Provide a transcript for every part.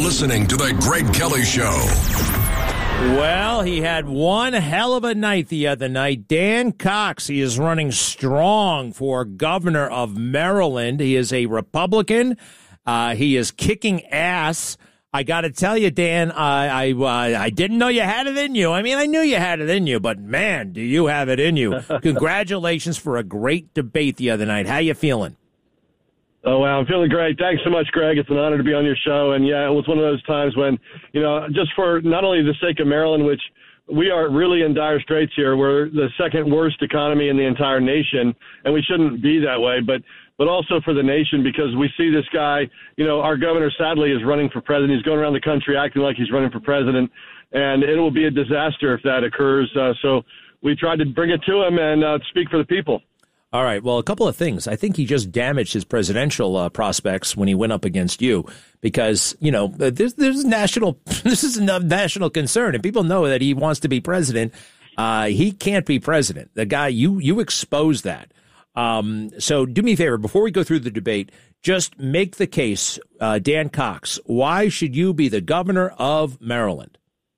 listening to The Greg Kelly Show. Well, he had one hell of a night the other night. Dan Cox, he is running strong for governor of Maryland. He is a Republican. He is kicking ass. I got to tell you, Dan, I didn't know you had it in you. I mean, I knew you had it in you, but man, do you have it in you. Congratulations for a great debate the other night. How you feeling? Oh, wow, I'm feeling great. Thanks so much, Greg. It's an honor to be on your show. And, yeah, it was one of those times when, you know, just for not only the sake of Maryland, which we are really in dire straits here. We're the second worst economy in the entire nation, and we shouldn't be that way. But also for the nation, because we see this guy, you know, our governor sadly is running for president. He's going around the country acting like he's running for president, and it will be a disaster if that occurs. So we tried to bring it to him and speak for the people. All right. Well, a couple of things. I think he just damaged his presidential prospects when he went up against you because, you know, this is a national concern and people know that he wants to be president. He can't be president. The guy, you expose that. So do me a favor, before we go through the debate, just make the case, Dan Cox, why should you be the governor of Maryland?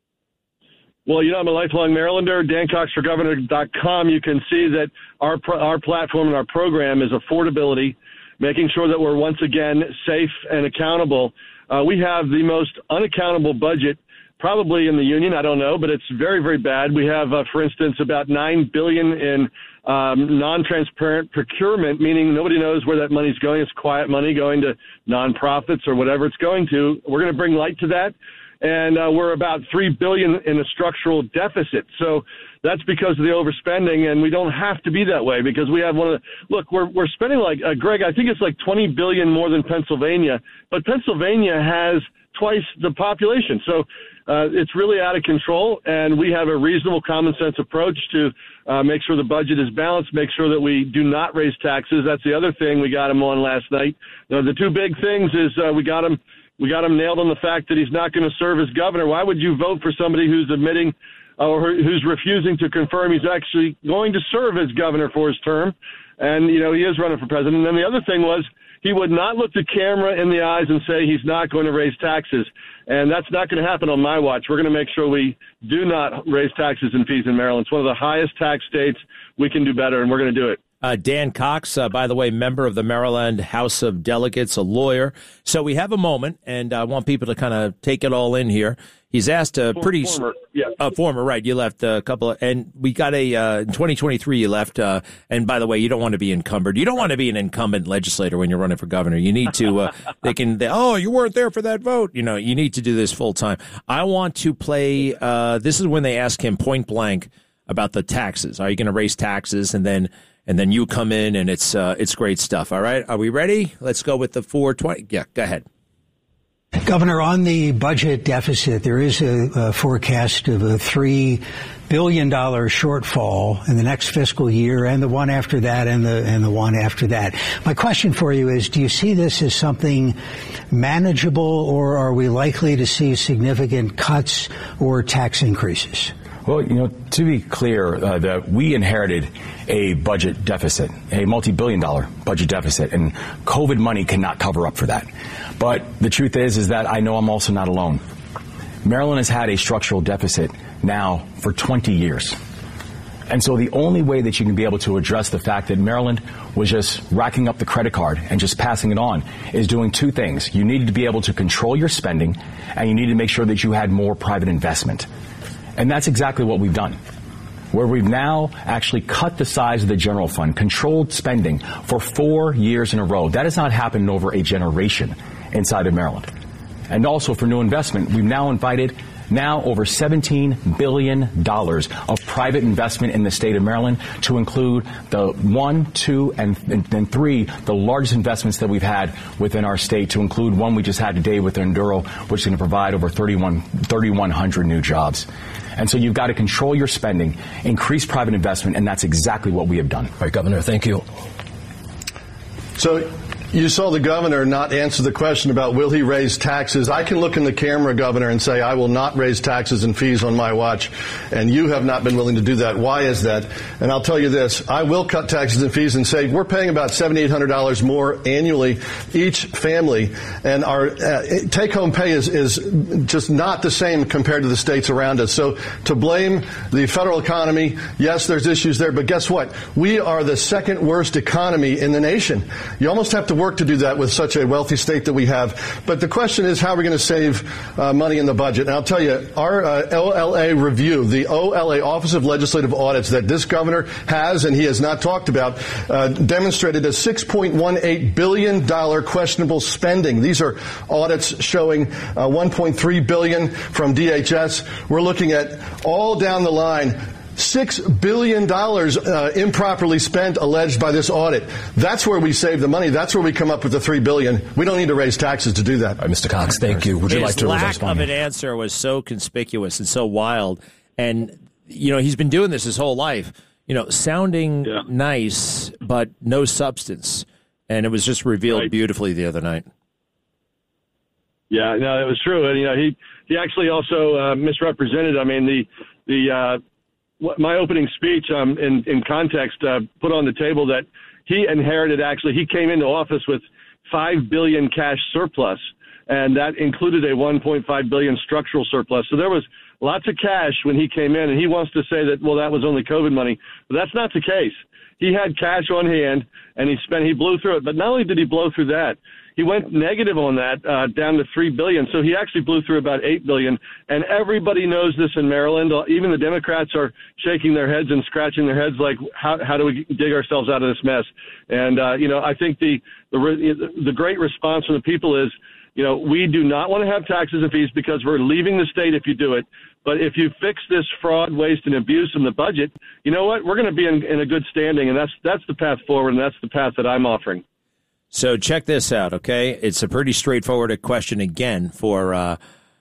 Well, you know, I'm a lifelong Marylander. DanCoxForGovernor.com. You can see that our platform and our program is affordability, making sure that we're once again safe and accountable. We have the most unaccountable budget probably in the union. I don't know, but it's very, very bad. We have, for instance, about $9 billion in non-transparent procurement, meaning nobody knows where that money's going. It's quiet money going to nonprofits or whatever it's going to. We're going to bring light to that. And we're about $3 billion in a structural deficit. So that's because of the overspending, and we don't have to be that way because we have we're spending like, Greg, I think it's like $20 billion more than Pennsylvania, but Pennsylvania has twice the population. So it's really out of control, and we have a reasonable common sense approach to make sure the budget is balanced, make sure that we do not raise taxes. That's the other thing we got him on last night. You know, the two big things is we got him nailed on the fact that he's not going to serve as governor. Why would you vote for somebody who's admitting or who's refusing to confirm he's actually going to serve as governor for his term? And, you know, he is running for president. And then the other thing was he would not look the camera in the eyes and say he's not going to raise taxes. And that's not going to happen on my watch. We're going to make sure we do not raise taxes and fees in Maryland. It's one of the highest tax states. We can do better, and we're going to do it. Dan Cox, by the way, member of the Maryland House of Delegates, a lawyer. So we have a moment, and I want people to kind of take it all in here. He's asked a former, right? You left a couple of, and we got in 2023, you left. And by the way, you don't want to be encumbered. You don't want to be an incumbent legislator when you're running for governor. You need to, you weren't there for that vote. You know, you need to do this full time. I want to play, this is when they ask him point blank about the taxes. Are you going to raise taxes? And then you come in, and it's great stuff. All right, are we ready? Let's go with the 420. Yeah, go ahead. Governor, on the budget deficit, there is a forecast of a $3 billion shortfall in the next fiscal year, and the one after that, and the one after that. My question for you is: do you see this as something manageable, or are we likely to see significant cuts or tax increases? Well, you know, to be clear, that we inherited a budget deficit, a multi-billion-dollar budget deficit, and COVID money cannot cover up for that. But the truth is that I know I'm also not alone. Maryland has had a structural deficit now for 20 years. And so the only way that you can be able to address the fact that Maryland was just racking up the credit card and just passing it on is doing two things. You needed to be able to control your spending, and you needed to make sure that you had more private investment. And that's exactly what we've done, where we've now actually cut the size of the general fund, controlled spending for 4 years in a row. That has not happened in over a generation inside of Maryland. And also for new investment, we've now invited over $17 billion of private investment in the state of Maryland, to include the 1, 2, and 3, the largest investments that we've had within our state, to include one we just had today with Enduro, which is going to provide over 3,100 new jobs. And so you've got to control your spending, increase private investment, and that's exactly what we have done. All right, Governor, thank you. So You saw the governor not answer the question about will he raise taxes. I can look in the camera, Governor, and say I will not raise taxes and fees on my watch, and you have not been willing to do that. Why is that? And I'll tell you this. I will cut taxes and fees and say we're paying about $700-800 more annually each family, and our take-home pay is just not the same compared to the states around us. So to blame the federal economy, yes, there's issues there, but guess what? We are the second worst economy in the nation. You almost have to work to do that with such a wealthy state that we have. But the question is, how are we going to save money in the budget? And I'll tell you, our OLA review, the OLA, Office of Legislative Audits, that this governor has and he has not talked about, demonstrated a $6.18 billion questionable spending. These are audits showing $1.3 billion from DHS. We're looking at all down the line, $6 billion improperly spent, alleged by this audit. That's where we save the money. That's where we come up with the $3 billion. We don't need to raise taxes to do that. Mr. Cox, thank you. Would you like to respond? His lack of an answer was so conspicuous and so wild. And, he's been doing this his whole life, sounding nice, but no substance. And it was just revealed beautifully the other night. Yeah, no, it was true. And, he actually also misrepresented. I mean, my opening speech, in context, put on the table that he inherited. Actually, he came into office with $5 billion cash surplus, and that included a $1.5 billion structural surplus. So there was lots of cash when he came in, and he wants to say that, well, that was only COVID money, but that's not the case. He had cash on hand, and he blew through it. But not only did he blow through that, he went negative on that, down to $3 billion. So he actually blew through about $8 billion. And everybody knows this in Maryland. Even the Democrats are shaking their heads and scratching their heads like, how do we dig ourselves out of this mess? And, I think the great response from the people is, we do not want to have taxes and fees because we're leaving the state if you do it. But if you fix this fraud, waste, and abuse in the budget, you know what? We're going to be in a good standing. And that's the path forward. And that's the path that I'm offering. So check this out, okay? It's a pretty straightforward question again for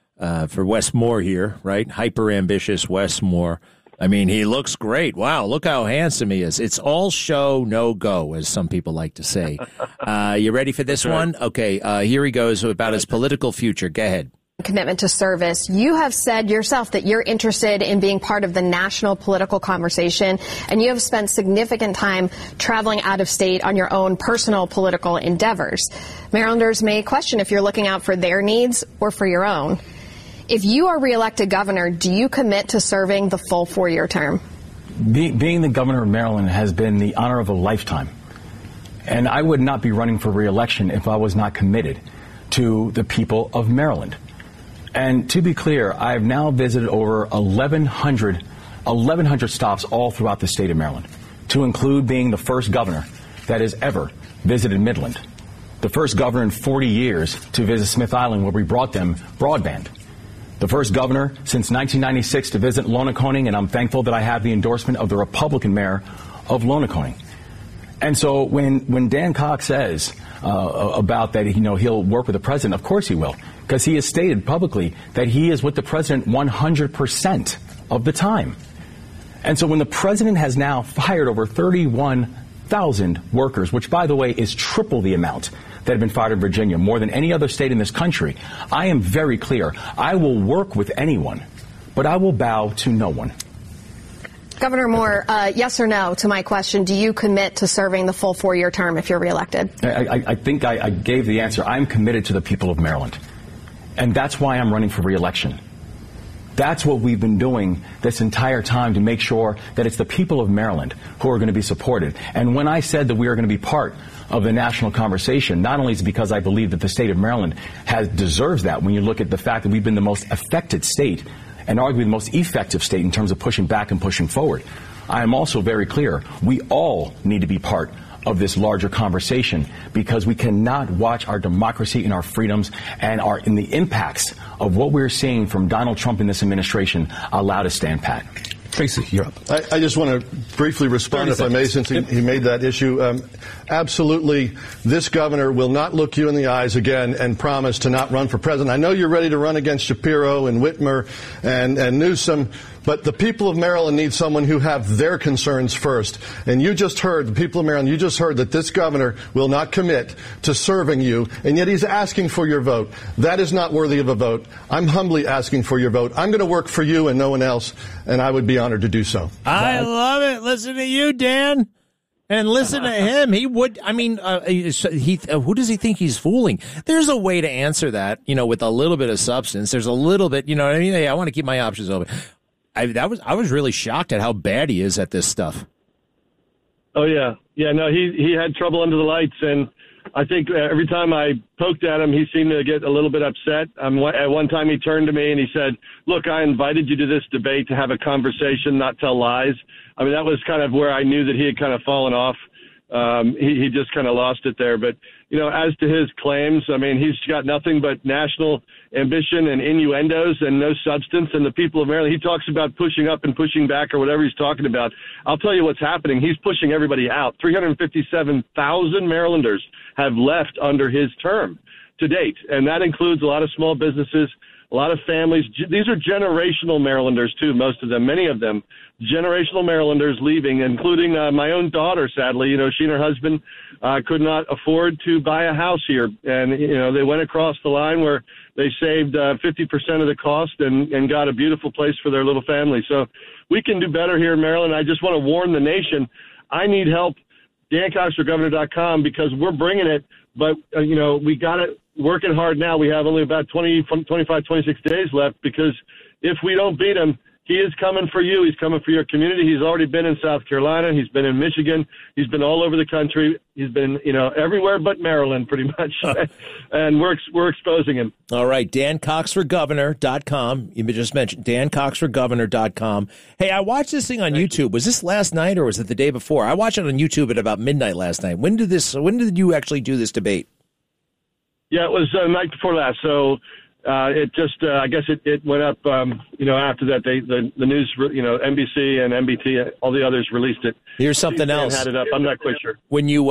Wes Moore here, right? Hyper ambitious Wes Moore. I mean, he looks great. Wow, look how handsome he is. It's all show, no go, as some people like to say. You ready for this one? Okay, here he goes about his political future. Go ahead. Commitment to service. You have said yourself that you're interested in being part of the national political conversation, and you have spent significant time traveling out of state on your own personal political endeavors. Marylanders may question if you're looking out for their needs or for your own. If you are reelected governor, do you commit to serving the full 4-year term? Being the governor of Maryland has been the honor of a lifetime, and I would not be running for reelection if I was not committed to the people of Maryland. And to be clear, I have now visited over 1,100 stops all throughout the state of Maryland, to include being the first governor that has ever visited Midland, the first governor in 40 years to visit Smith Island, where we brought them broadband, the first governor since 1996 to visit Lonaconing, and I'm thankful that I have the endorsement of the Republican mayor of Lonaconing. And so when Dan Cox says about that, he'll work with the president, of course he will, because he has stated publicly that he is with the president 100% of the time. And so when the president has now fired over 31,000 workers, which, by the way, is triple the amount that have been fired in Virginia, more than any other state in this country, I am very clear. I will work with anyone, but I will bow to no one. Governor Moore, yes or no to my question, do you commit to serving the full 4-year term if you're reelected? I think I gave the answer. I'm committed to the people of Maryland. And that's why I'm running for reelection. That's what we've been doing this entire time, to make sure that it's the people of Maryland who are going to be supported. And when I said that we are going to be part of the national conversation, not only is it because I believe that the state of Maryland deserves that, when you look at the fact that we've been the most affected state and arguably the most effective state in terms of pushing back and pushing forward. I am also very clear. We all need to be part of this larger conversation, because we cannot watch our democracy and our freedoms and in the impacts of what we're seeing from Donald Trump in this administration allow to stand pat. Tracy, you're up. I just want to briefly respond, if I may, since he made that issue. Absolutely, this governor will not look you in the eyes again and promise to not run for president. I know you're ready to run against Shapiro and Whitmer and Newsom, But the people of Maryland need someone who have their concerns first. And you just heard, the people of Maryland, you just heard that this governor will not commit to serving you, and yet he's asking for your vote. That is not worthy of a vote. I'm humbly asking for your vote. I'm going to work for you and no one else, and I would be honored to do so. I love it. Listen to you, Dan. And listen to him. He would, I mean, who does he think he's fooling? There's a way to answer that, with a little bit of substance. There's a little bit, you know what I mean? Hey, I want to keep my options open. I was really shocked at how bad he is at this stuff. Oh, yeah. Yeah, no, he had trouble under the lights. And I think every time I poked at him, he seemed to get a little bit upset. At one time he turned to me and he said, look, I invited you to this debate to have a conversation, not tell lies. I mean, that was kind of where I knew that he had kind of fallen off. He just kind of lost it there. But, as to his claims, I mean, he's got nothing but national ambition and innuendos and no substance. And the people of Maryland, he talks about pushing up and pushing back or whatever he's talking about. I'll tell you what's happening. He's pushing everybody out. 357,000 Marylanders have left under his term to date. And that includes a lot of small businesses, a lot of families. These are generational Marylanders, too, most of them, many of them. Generational Marylanders leaving, including my own daughter, sadly. She and her husband could not afford to buy a house here. And, they went across the line where they saved 50% of the cost and got a beautiful place for their little family. So we can do better here in Maryland. I just want to warn the nation. I need help, DanCoxForGovernor.com, because we're bringing it. But, we got it working hard now. We have only about 25, 26 days left, because if we don't beat him, he is coming for you. He's coming for your community. He's already been in South Carolina. He's been in Michigan. He's been all over the country. He's been, everywhere but Maryland, pretty much. And we're exposing him. All right, DanCoxForGovernor.com. You just mentioned DanCoxForGovernor.com. Hey, I watched this thing on YouTube. Was this last night or was it the day before? I watched it on YouTube at about midnight last night. When did you actually do this debate? Yeah, it was the night before last. So it just, I guess it went up, after that, the news, NBC and NBT, all the others released it. Here's something else. Had it up. I'm not quite sure. When you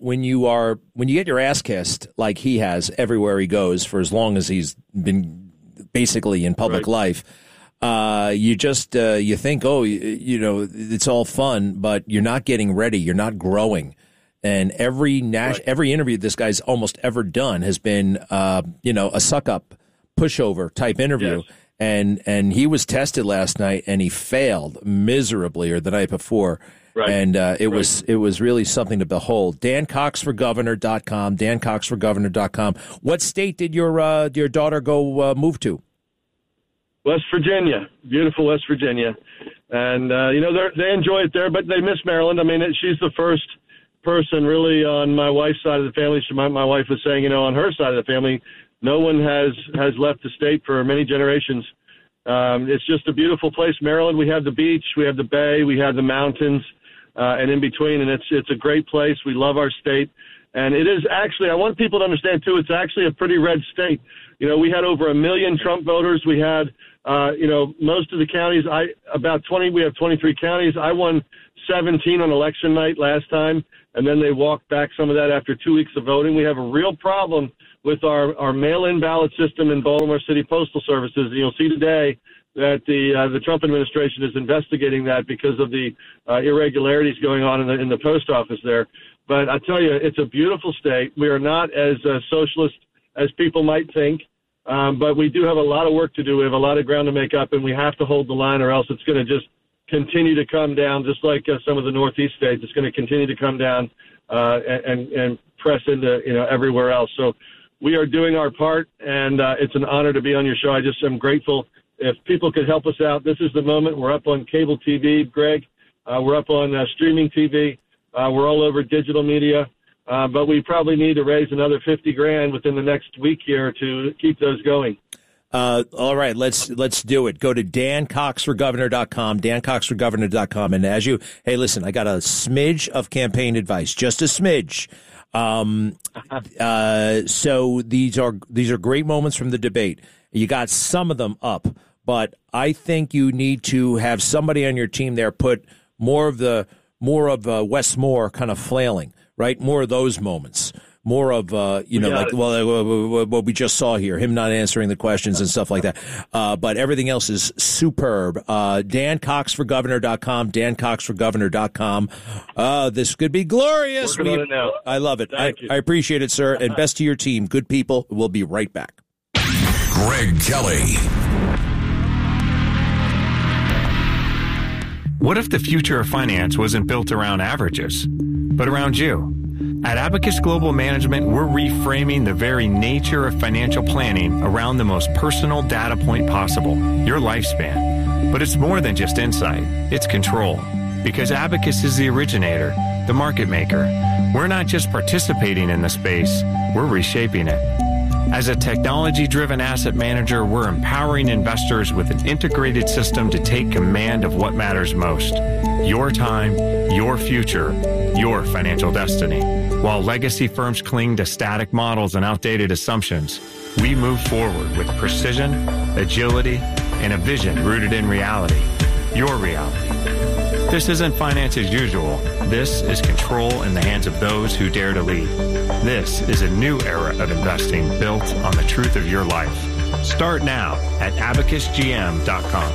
get your ass kissed like he has everywhere he goes for as long as he's been basically in public life, you just, you think, it's all fun, but you're not getting ready. You're not growing. And every interview this guy's almost ever done has been, a suck up, pushover type interview. Yes. And he was tested last night and he failed miserably, or the night before. Right. And it was really something to behold. DanCoxForGovernor.com, DanCoxForGovernor.com. What state did your daughter go move to? West Virginia, beautiful West Virginia. And, they enjoy it there, but they miss Maryland. I mean, she's the first person really on my wife's side of the family. My wife was saying, on her side of the family, no one has left the state for many generations. It's just a beautiful place, Maryland. We have the beach, we have the bay, we have the mountains, and in between, and it's a great place. We love our state. And it is actually, I want people to understand, too, it's actually a pretty red state. We had over 1 million Trump voters. We had, most of the counties, we have 23 counties. I won 17 on election night last time, and then they walked back some of that after 2 weeks of voting. We have a real problem with our mail-in ballot system in Baltimore City Postal Services. And you'll see today that the Trump administration is investigating that because of the irregularities going on in the post office there. But I tell you, it's a beautiful state. We are not as socialist as people might think, but we do have a lot of work to do. We have a lot of ground to make up, and we have to hold the line, or else it's going to just continue to come down, just like some of the Northeast states. It's going to continue to come down and press into everywhere else. So we are doing our part, and it's an honor to be on your show. I just am grateful. If people could help us out, this is the moment. We're up on cable TV, Greg. We're up on streaming TV. We're all over digital media. But we probably need to raise another $50,000 within the next week here to keep those going. All right, let's do it. Go to DanCoxForGovernor.com, DanCoxForGovernor.com. And hey, listen, I got a smidge of campaign advice, just a smidge. So these are great moments from the debate. You got some of them up, but I think you need to have somebody on your team there put more of Wes Moore kind of flailing, right? More of those moments. More of, what we just saw here, him not answering the questions and stuff like that. But everything else is superb. DanCoxForGovernor.com, DanCoxForGovernor.com. This could be glorious. Working on it now. I love it. I appreciate it, sir. And best to your team. Good people. We'll be right back. Greg Kelly. What if the future of finance wasn't built around averages, but around you? At Abacus Global Management, we're reframing the very nature of financial planning around the most personal data point possible, your lifespan. But it's more than just insight, it's control. Because Abacus is the originator, the market maker. We're not just participating in the space, we're reshaping it. As a technology-driven asset manager, we're empowering investors with an integrated system to take command of what matters most. Your time, your future, your financial destiny. While legacy firms cling to static models and outdated assumptions, we move forward with precision, agility, and a vision rooted in reality. Your reality. This isn't finance as usual. This is control in the hands of those who dare to lead. This is a new era of investing built on the truth of your life. Start now at abacusgm.com.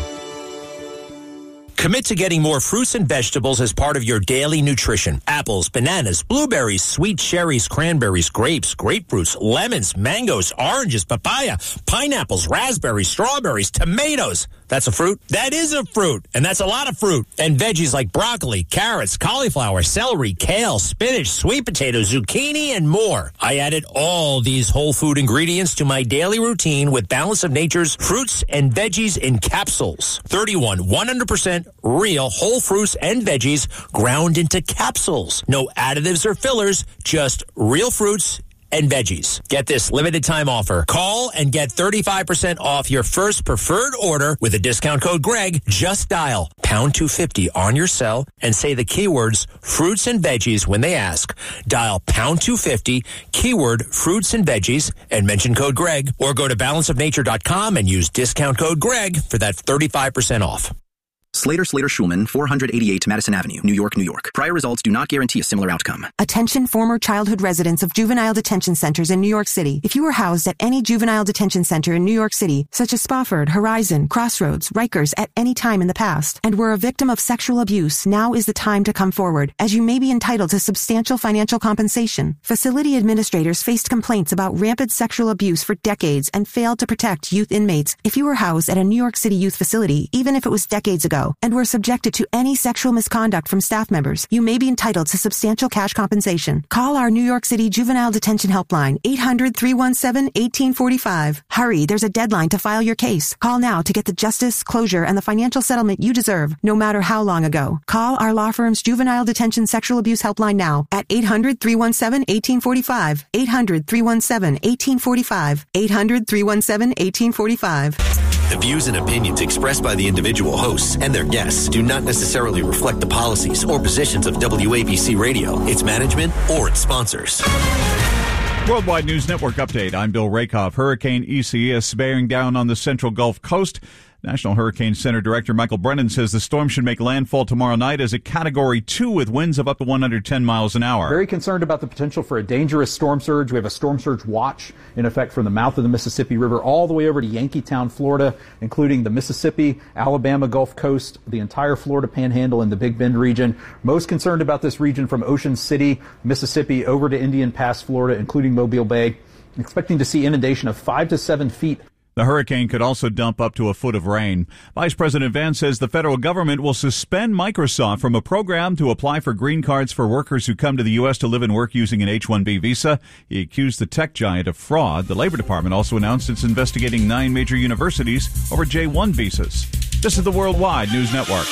Commit to getting more fruits and vegetables as part of your daily nutrition. Apples, bananas, blueberries, sweet cherries, cranberries, grapes, grapefruits, lemons, mangoes, oranges, papaya, pineapples, raspberries, strawberries, tomatoes. That's a fruit? That is a fruit, and that's a lot of fruit. And veggies like broccoli, carrots, cauliflower, celery, kale, spinach, sweet potatoes, zucchini, and more. I added all these whole food ingredients to my daily routine with Balance of Nature's fruits and veggies in capsules. 31 100% real whole fruits and veggies ground into capsules. No additives or fillers, just real fruits and veggies. Get this limited time offer. Call and get 35% off your first preferred order with a discount code Greg. Just dial pound 250 on your cell and say the keywords fruits and veggies when they ask. Dial pound 250, keyword fruits and veggies, and mention code Greg. Or go to balanceofnature.com and use discount code Greg for that 35% off. Slater Schulman, 488 Madison Avenue, New York, New York. Prior results do not guarantee a similar outcome. Attention former childhood residents of juvenile detention centers in New York City. If you were housed at any juvenile detention center in New York City, such as Spofford, Horizon, Crossroads, Rikers, at any time in the past, and were a victim of sexual abuse, now is the time to come forward, as you may be entitled to substantial financial compensation. Facility administrators faced complaints about rampant sexual abuse for decades and failed to protect youth inmates. If you were housed at a New York City youth facility, even if it was decades ago, and were subjected to any sexual misconduct from staff members, you may be entitled to substantial cash compensation. Call our New York City Juvenile Detention Helpline, 800-317-1845. Hurry, there's a deadline to file your case. Call now to get the justice, closure, and the financial settlement you deserve, no matter how long ago. Call our law firm's Juvenile Detention Sexual Abuse Helpline now at 800-317-1845. 800-317-1845. 800-317-1845. The views and opinions expressed by the individual hosts and their guests do not necessarily reflect the policies or positions of WABC Radio, its management, or its sponsors. Worldwide News Network update. I'm Bill Rakoff. Hurricane Isaias bearing down on the central Gulf Coast. National Hurricane Center Director Michael Brennan says the storm should make landfall tomorrow night as a Category 2 with winds of up to 110 miles an hour. Very concerned about the potential for a dangerous storm surge. We have a storm surge watch in effect from the mouth of the Mississippi River all the way over to Yankeetown, Florida, including the Mississippi, Alabama Gulf Coast, the entire Florida Panhandle, and the Big Bend region. Most concerned about this region from Ocean City, Mississippi, over to Indian Pass, Florida, including Mobile Bay. Expecting to see inundation of 5 to 7 feet. The hurricane could also dump up to a foot of rain. Vice President Vance says the federal government will suspend Microsoft from a program to apply for green cards for workers who come to the U.S. to live and work using an H-1B visa. He accused the tech giant of fraud. The Labor Department also announced it's investigating 9 major universities over J-1 visas. This is the Worldwide News Network.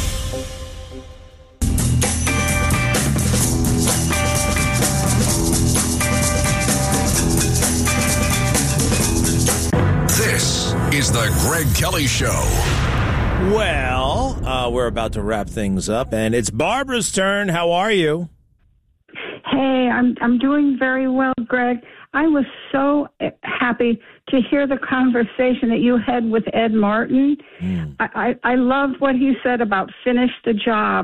Is the Greg Kelly Show. Well, we're about to wrap things up, and it's Barbara's turn. How are you? Hey, I'm doing very well, Greg. I was so happy to hear the conversation that you had with Ed Martin. I love what he said about finish the job,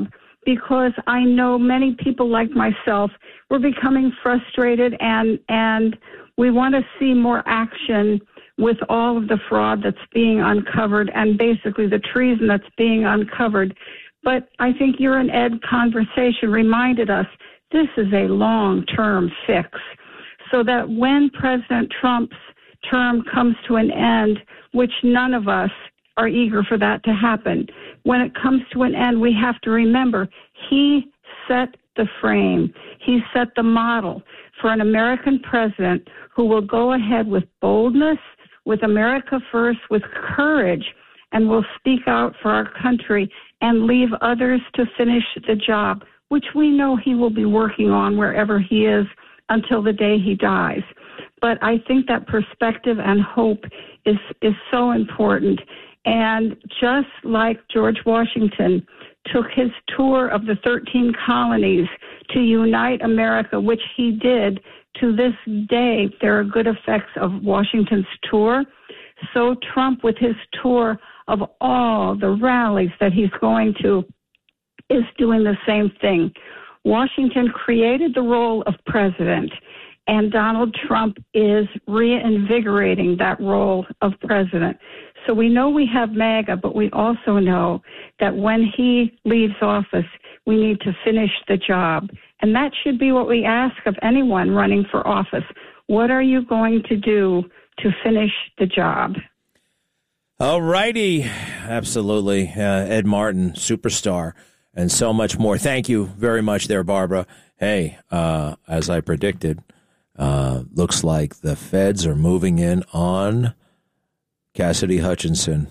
because I know many people like myself, we're becoming frustrated and we want to see more action with all of the fraud that's being uncovered and basically the treason that's being uncovered. But I think your and Ed conversation reminded us this is a long-term fix, so that when President Trump's term comes to an end, which none of us are eager for that to happen, when it comes to an end, we have to remember he set the frame. He set the model for an American president who will go ahead with boldness, with America first, with courage, and will speak out for our country and leave others to finish the job, which we know he will be working on wherever he is until the day he dies. But I think that perspective and hope is so important. And just like George Washington took his tour of the 13 colonies to unite America, which he did, to this day, there are good effects of Washington's tour. So Trump, with his tour of all the rallies that he's going to, is doing the same thing. Washington created the role of president, and Donald Trump is reinvigorating that role of president. So we know we have MAGA, but we also know that when he leaves office, we need to finish the job. And that should be what we ask of anyone running for office. What are you going to do to finish the job? All righty. Absolutely. Ed Martin, superstar, and so much more. Thank you very much there, Barbara. Hey, as I predicted, looks like the feds are moving in on Cassidy Hutchinson.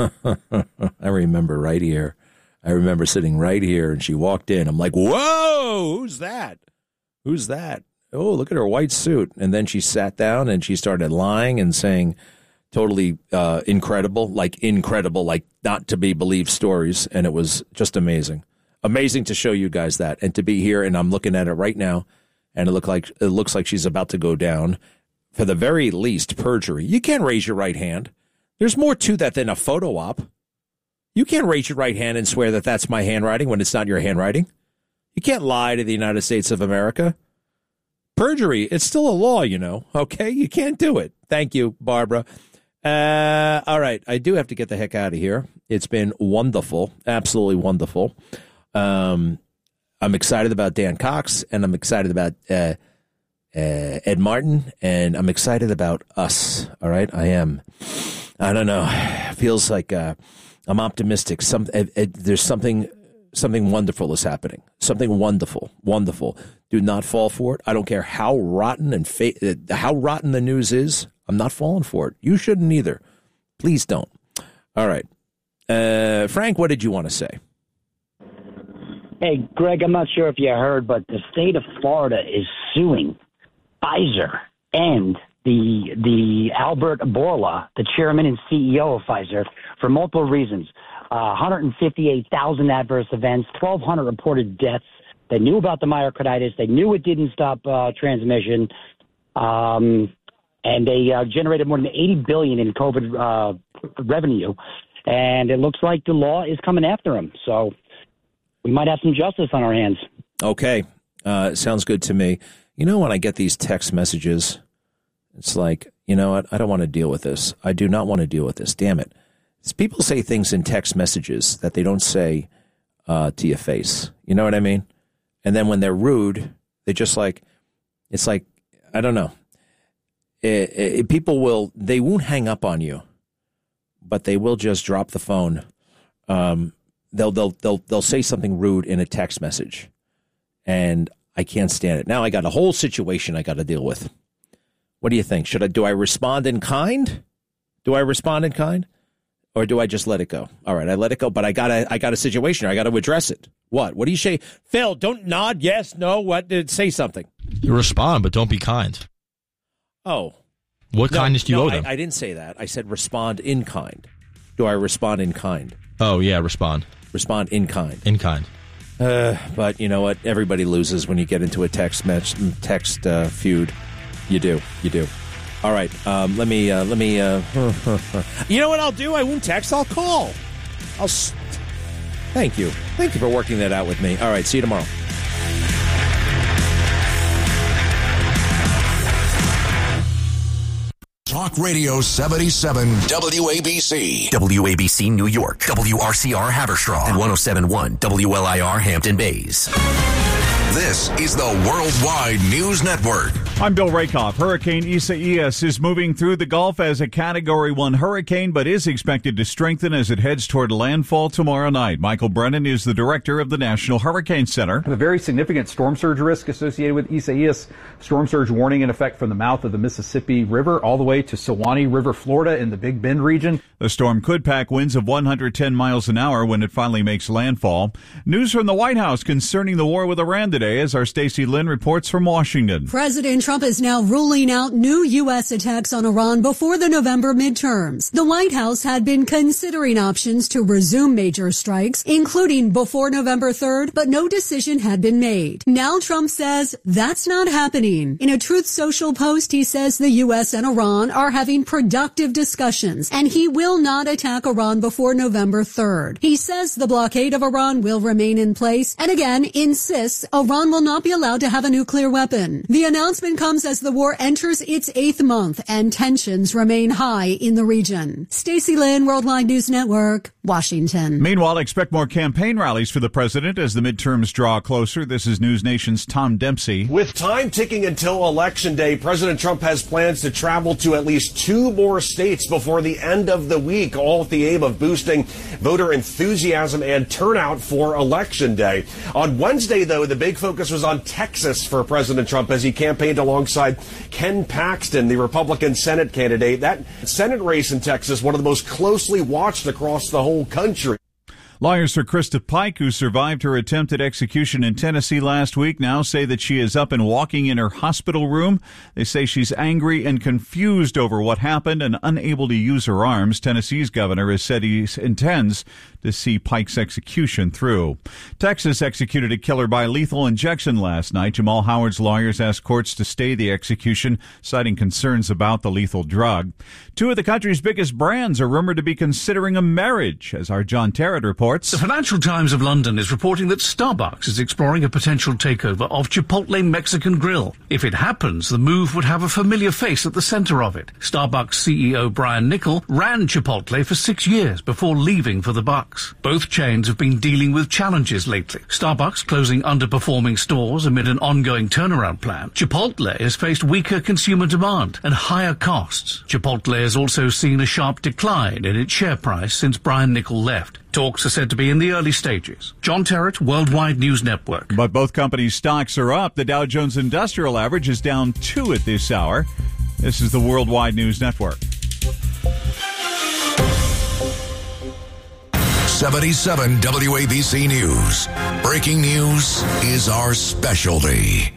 I remember right here. I remember sitting right here, and she walked in. I'm like, whoa, who's that? Who's that? Oh, look at her white suit. And then she sat down, and she started lying and saying totally incredible, like not to be believed stories. And it was just amazing. Amazing to show you guys that and to be here. And I'm looking at it right now, and it looks like she's about to go down for the very least perjury. You can't raise your right hand. There's more to that than a photo op. You can't raise your right hand and swear that that's my handwriting when it's not your handwriting. You can't lie to the United States of America. Perjury, it's still a law, you know, okay? You can't do it. Thank you, Barbara. All right, I do have to get the heck out of here. It's been wonderful, absolutely wonderful. I'm excited about Dan Cox, and I'm excited about Ed Martin, and I'm excited about us, all right? I am. I don't know. Feels like I'm optimistic. There's something wonderful is happening. Something wonderful. Do not fall for it. I don't care how rotten how rotten the news is. I'm not falling for it. You shouldn't either. Please don't. All right. Frank, what did you want to say? Hey, Greg, I'm not sure if you heard, but the state of Florida is suing Pfizer and the Albert Bourla, the chairman and CEO of Pfizer, for multiple reasons. 158,000 adverse events, 1,200 reported deaths. They knew about the myocarditis. They knew it didn't stop transmission. And they generated more than $80 billion in COVID revenue. And it looks like the law is coming after them. So we might have some justice on our hands. Okay. Sounds good to me. You know, when I get these text messages, it's like, you know what? I don't want to deal with this. I do not want to deal with this. Damn it. People say things in text messages that they don't say to your face. You know what I mean? And then when they're rude, they just like, it's like, I don't know. People they won't hang up on you, but they will just drop the phone. They'll say something rude in a text message, and I can't stand it. Now I got a whole situation I got to deal with. What do you think? Do I respond in kind? Or do I just let it go? All right, I let it go, but I got a situation here. I got to address it. What do you say? Phil, don't nod. Yes, no, what? Say something. You respond, but don't be kind. Oh. What kindness do you owe them? I didn't say that. I said respond in kind. Do I respond in kind? Oh, yeah, respond. Respond in kind. In kind. But you know what? Everybody loses when you get into a text feud. You do. All right. Let me. You know what I'll do? I won't text. I'll call. Thank you. Thank you for working that out with me. All right, see you tomorrow. Talk Radio 77 WABC. WABC New York. WRCR Haverstraw. And 107.1 WLIR Hampton Bays. This is the Worldwide News Network. I'm Bill Rakoff. Hurricane Isaias is moving through the Gulf as a Category 1 hurricane, but is expected to strengthen as it heads toward landfall tomorrow night. Michael Brennan is the director of the National Hurricane Center. A very significant storm surge risk associated with Isaias. Storm surge warning in effect from the mouth of the Mississippi River all the way to Suwannee River, Florida in the Big Bend region. The storm could pack winds of 110 miles an hour when it finally makes landfall. News from the White House concerning the war with Iran today, as our Stacey Lynn reports from Washington. President Trump is now ruling out new U.S. attacks on Iran before the November midterms. The White House had been considering options to resume major strikes, including before November 3rd, but no decision had been made. Now Trump says that's not happening. In a Truth Social post, he says the U.S. and Iran are having productive discussions, and he will not attack Iran before November 3rd. He says the blockade of Iran will remain in place, and again insists Iran will not be allowed to have a nuclear weapon. The announcement comes as the war enters its 8th month and tensions remain high in the region. Stacey Lynn, Worldwide News Network, Washington. Meanwhile, expect more campaign rallies for the president as the midterms draw closer. This is News Nation's Tom Dempsey. With time ticking until Election Day, President Trump has plans to travel to at least 2 more states before the end of the week, all with the aim of boosting voter enthusiasm and turnout for Election Day. On Wednesday, though, the big focus was on Texas for President Trump as he campaigned alongside Ken Paxton, the Republican Senate candidate. That Senate race in Texas, one of the most closely watched across the whole country. Lawyers for Krista Pike, who survived her attempted execution in Tennessee last week, now say that she is up and walking in her hospital room. They say she's angry and confused over what happened and unable to use her arms. Tennessee's governor has said he intends to see Pike's execution through. Texas executed a killer by lethal injection last night. Jamal Howard's lawyers asked courts to stay the execution, citing concerns about the lethal drug. 2 of the country's biggest brands are rumored to be considering a marriage, as our John Terrett reports. The Financial Times of London is reporting that Starbucks is exploring a potential takeover of Chipotle Mexican Grill. If it happens, the move would have a familiar face at the center of it. Starbucks CEO Brian Niccol ran Chipotle for 6 years before leaving for the Bucks. Both chains have been dealing with challenges lately. Starbucks closing underperforming stores amid an ongoing turnaround plan. Chipotle has faced weaker consumer demand and higher costs. Chipotle has also seen a sharp decline in its share price since Brian Niccol left. Talks are said to be in the early stages. John Terrett, Worldwide News Network. But both companies' stocks are up. The Dow Jones Industrial Average is down 2 at this hour. This is the Worldwide News Network. 77 WABC News. Breaking news is our specialty.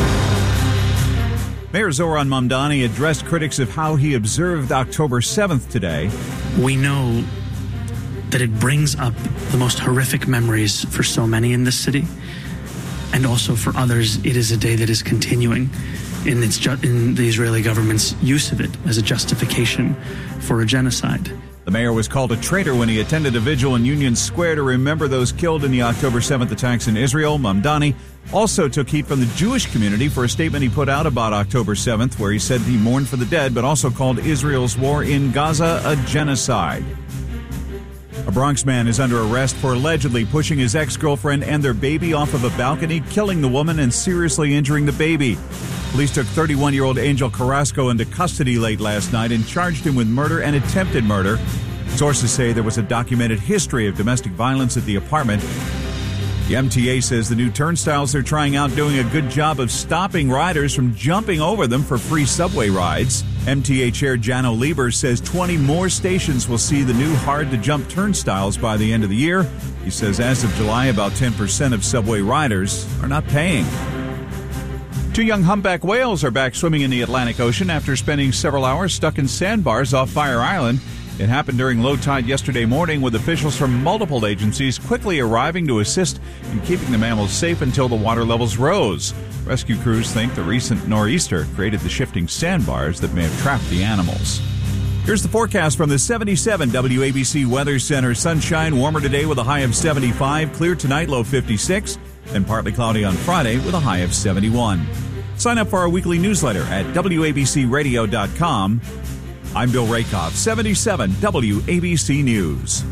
Mayor Zoran Mamdani addressed critics of how he observed October 7th today. We know that it brings up the most horrific memories for so many in this city. And also for others, it is a day that is continuing in the Israeli government's use of it as a justification for a genocide. The mayor was called a traitor when he attended a vigil in Union Square to remember those killed in the October 7th attacks in Israel. Mamdani also took heat from the Jewish community for a statement he put out about October 7th, where he said he mourned for the dead, but also called Israel's war in Gaza a genocide. A Bronx man is under arrest for allegedly pushing his ex-girlfriend and their baby off of a balcony, killing the woman and seriously injuring the baby. Police took 31-year-old Angel Carrasco into custody late last night and charged him with murder and attempted murder. Sources say there was a documented history of domestic violence at the apartment. The MTA says the new turnstiles they're trying out doing a good job of stopping riders from jumping over them for free subway rides. MTA Chair Jano Lieber says 20 more stations will see the new hard-to-jump turnstiles by the end of the year. He says as of July, about 10% of subway riders are not paying. 2 young humpback whales are back swimming in the Atlantic Ocean after spending several hours stuck in sandbars off Fire Island. It happened during low tide yesterday morning, with officials from multiple agencies quickly arriving to assist in keeping the mammals safe until the water levels rose. Rescue crews think the recent nor'easter created the shifting sandbars that may have trapped the animals. Here's the forecast from the 77 WABC Weather Center. Sunshine, warmer today with a high of 75. Clear tonight, low 56. And partly cloudy on Friday with a high of 71. Sign up for our weekly newsletter at WABCRadio.com. I'm Bill Rakoff, 77 WABC News.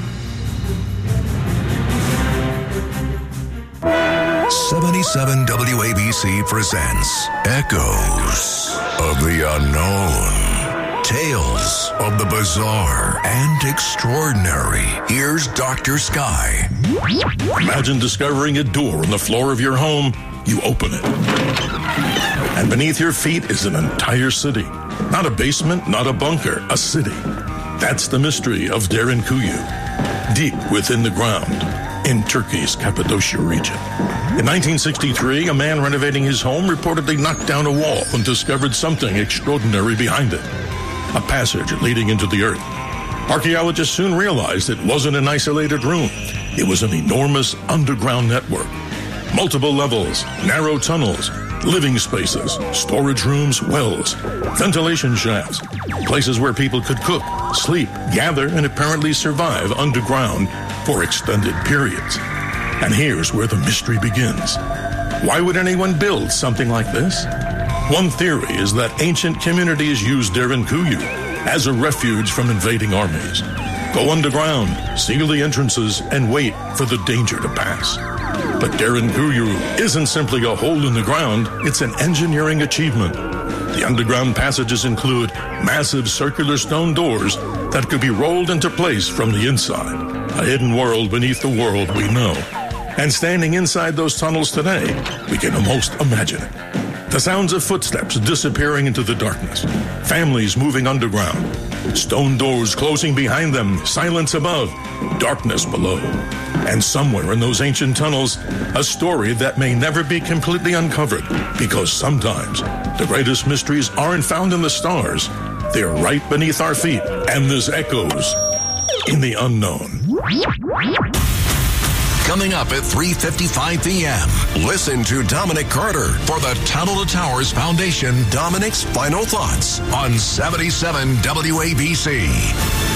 77 WABC presents Echoes of the Unknown. Tales of the bizarre and extraordinary. Here's Dr. Sky. Imagine discovering a door on the floor of your home. You open it. And beneath your feet is an entire city. Not a basement, not a bunker, a city. That's the mystery of Derinkuyu. Deep within the ground in Turkey's Cappadocia region. In 1963, a man renovating his home reportedly knocked down a wall and discovered something extraordinary behind it. A passage leading into the earth. Archaeologists soon realized it wasn't an isolated room. It was an enormous underground network. Multiple levels, narrow tunnels, living spaces, storage rooms, wells, ventilation shafts, places where people could cook, sleep, gather, and apparently survive underground for extended periods. And here's where the mystery begins. Why would anyone build something like this? One theory is that ancient communities used Derinkuyu as a refuge from invading armies. Go underground, seal the entrances, and wait for the danger to pass. But Derinkuyu isn't simply a hole in the ground, it's an engineering achievement. The underground passages include massive circular stone doors that could be rolled into place from the inside. A hidden world beneath the world we know. And standing inside those tunnels today, we can almost imagine it. The sounds of footsteps disappearing into the darkness. Families moving underground. Stone doors closing behind them. Silence above. Darkness below. And somewhere in those ancient tunnels, a story that may never be completely uncovered. Because sometimes the greatest mysteries aren't found in the stars. They're right beneath our feet. And this echoes in the unknown. Coming up at 3:55 p.m., listen to Dominic Carter for the Tunnel to Towers Foundation Dominic's Final Thoughts on 77 WABC.